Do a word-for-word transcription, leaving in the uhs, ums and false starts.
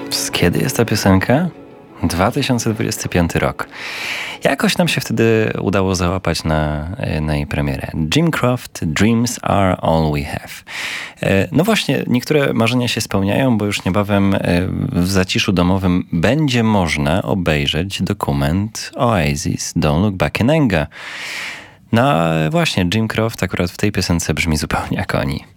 Z kiedy jest ta piosenka? dwa tysiące dwudziesty piąty rok. Jakoś nam się wtedy udało załapać na, na jej premierę. Jim Croft, Dreams Are All We Have. No właśnie, niektóre marzenia się spełniają, bo już niebawem w zaciszu domowym będzie można obejrzeć dokument Oasis Don't Look Back in Anger. No właśnie, Jim Croft akurat w tej piosence brzmi zupełnie jak oni.